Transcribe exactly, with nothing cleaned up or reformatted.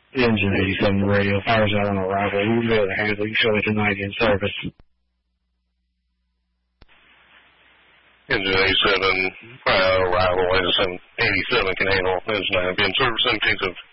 Engine eighty-seven radio, fires out on arrival. We'll be able to handle you. Show me tonight in service. Engine eighty-seven, uh, arrival eighty-seven, eighty-seven can handle. Engine nine, be in service seventeenth of